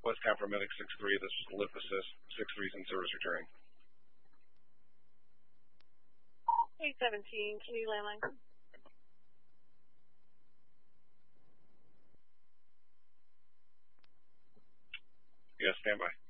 Quest Comfort Medic 6-3. This was lip assist. 6-3's in service returning. 817, can you landline? Yes, standby.